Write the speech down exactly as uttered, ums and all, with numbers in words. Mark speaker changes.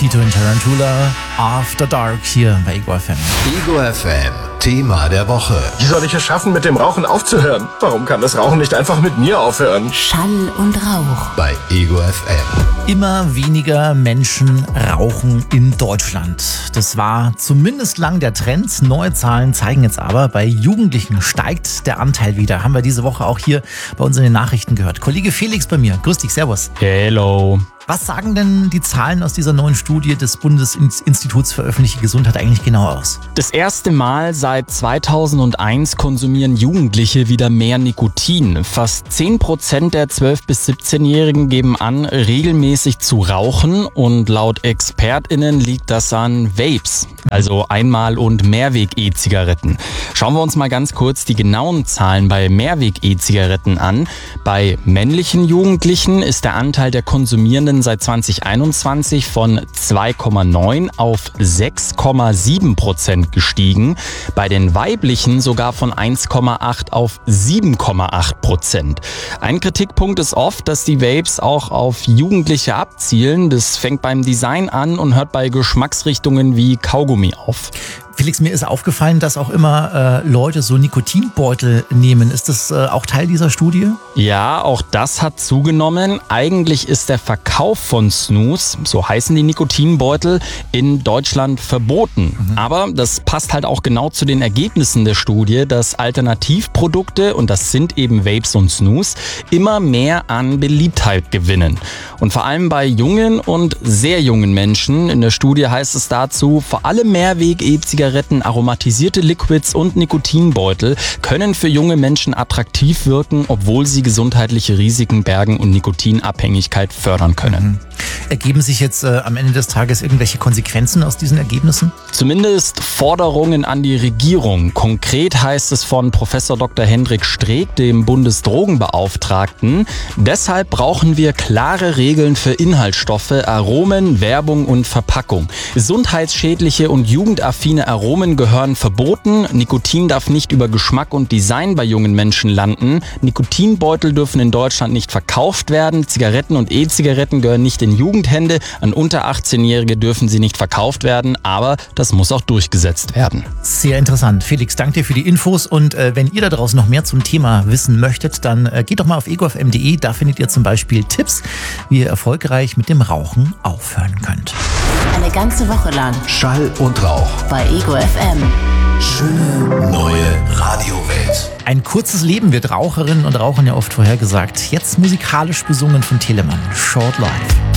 Speaker 1: Tito und Tarantula, After Dark hier bei Ego F M.
Speaker 2: Ego F M, Thema der Woche.
Speaker 3: Wie soll ich es schaffen, mit dem Rauchen aufzuhören? Warum kann das Rauchen nicht einfach mit mir aufhören?
Speaker 4: Schall und Rauch.
Speaker 2: Bei Ego F M.
Speaker 1: Immer weniger Menschen rauchen in Deutschland. Das war zumindest lang der Trend. Neue Zahlen zeigen jetzt aber, bei Jugendlichen steigt der Anteil wieder. Haben wir diese Woche auch hier bei uns in den Nachrichten gehört. Kollege Felix bei mir. Grüß dich, servus.
Speaker 5: Hello.
Speaker 1: Was sagen denn die Zahlen aus dieser neuen Studie des Bundesinstituts für öffentliche Gesundheit eigentlich genau aus?
Speaker 5: Das erste Mal seit zweitausendeins konsumieren Jugendliche wieder mehr Nikotin. Fast zehn Prozent der zwölf- bis siebzehnjährigen geben an, regelmäßig zu rauchen. Und laut ExpertInnen liegt das an Vapes, also Einmal- und Mehrweg-E-Zigaretten. Schauen wir uns mal ganz kurz die genauen Zahlen bei Mehrweg-E-Zigaretten an. Bei männlichen Jugendlichen ist der Anteil der Konsumierenden seit zweitausendeinundzwanzig von zwei Komma neun auf sechs Komma sieben Prozent gestiegen. Bei den weiblichen sogar von eins Komma acht auf sieben Komma acht Prozent. Ein Kritikpunkt ist oft, dass die Vapes auch auf Jugendliche abzielen. Das fängt beim Design an und hört bei Geschmacksrichtungen wie Kaugummi auf.
Speaker 1: Felix, mir ist aufgefallen, dass auch immer äh, Leute so Nikotinbeutel nehmen. Ist das äh, auch Teil dieser Studie?
Speaker 5: Ja, auch das hat zugenommen. Eigentlich ist der Verkauf von Snus, so heißen die Nikotinbeutel, in Deutschland verboten. Mhm. Aber das passt halt auch genau zu den Ergebnissen der Studie, dass Alternativprodukte, und das sind eben Vapes und Snus, immer mehr an Beliebtheit gewinnen. Und vor allem bei jungen und sehr jungen Menschen. In der Studie heißt es dazu, vor allem Mehrweg-E-Zigaretten, aromatisierte Liquids und Nikotinbeutel können für junge Menschen attraktiv wirken, obwohl sie gesundheitliche Risiken bergen und Nikotinabhängigkeit fördern können.
Speaker 1: Mhm. Ergeben sich jetzt äh, am Ende des Tages irgendwelche Konsequenzen aus diesen Ergebnissen?
Speaker 5: Zumindest Forderungen an die Regierung. Konkret heißt es von Professor Doktor Hendrik Streeck, dem Bundesdrogenbeauftragten: Deshalb brauchen wir klare Regeln für Inhaltsstoffe, Aromen, Werbung und Verpackung. Gesundheitsschädliche und jugendaffine Aromen gehören verboten. Nikotin darf nicht über Geschmack und Design bei jungen Menschen landen. Nikotinbeutel dürfen in Deutschland nicht verkauft werden. Zigaretten und E-Zigaretten gehören nicht in Jugendhände. An unter achtzehnjährige dürfen sie nicht verkauft werden, aber das muss auch durchgesetzt werden.
Speaker 1: Sehr interessant. Felix, danke dir für die Infos. Und äh, wenn ihr da draußen noch mehr zum Thema wissen möchtet, dann äh, geht doch mal auf ego f m punkt de. Da findet ihr zum Beispiel Tipps, wie ihr erfolgreich mit dem Rauchen aufhören könnt.
Speaker 4: Eine ganze Woche lang
Speaker 2: Schall und Rauch.
Speaker 4: bei Ego F M.
Speaker 2: Schöne neue Radiowelt.
Speaker 1: Ein kurzes Leben wird Raucherinnen und Rauchern ja oft vorhergesagt. Jetzt musikalisch besungen von Telemann. Short Life.